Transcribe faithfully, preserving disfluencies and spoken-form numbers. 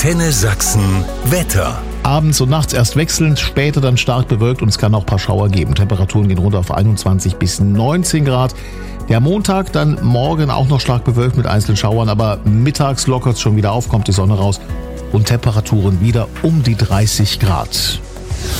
Antenne Sachsen Wetter. Abends und nachts erst wechselnd, später dann stark bewölkt und es kann auch ein paar Schauer geben. Temperaturen gehen runter auf einundzwanzig bis neunzehn Grad. Der Montag dann morgen auch noch stark bewölkt mit einzelnen Schauern, aber mittags lockert es schon wieder auf, kommt die Sonne raus und Temperaturen wieder um die dreißig Grad.